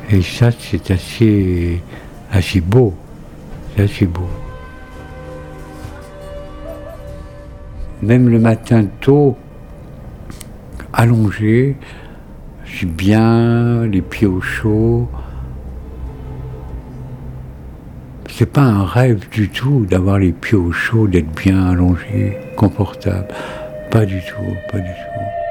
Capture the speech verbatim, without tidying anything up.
Et ça, c'est assez, assez beau. C'est assez beau. Même le matin tôt, allongé, je suis bien, les pieds au chaud. C'est pas un rêve du tout d'avoir les pieds au chaud, d'être bien allongé, confortable. Pas du tout, pas du tout.